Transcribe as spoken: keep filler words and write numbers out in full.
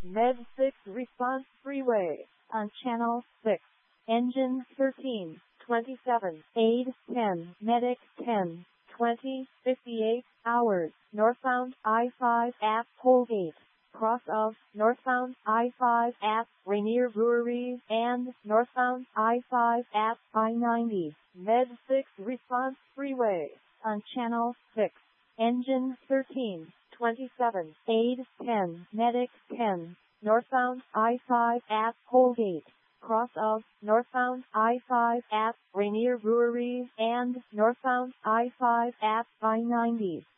Med six Response Freeway, on Channel six. Engine thirteen, twenty-seven, Aid ten, Medic ten, twenty, fifty-eight, hours, northbound I five at Holgate. Cross of, northbound I five at Rainier Brewery, and northbound I five at I ninety. Med six Response Freeway, on Channel six. Engine thirteen, twenty-seven, Aid ten, Medic ten, northbound I five at Holgate. Cross of, northbound I five at Rainier Brewery, and northbound I five at I ninety.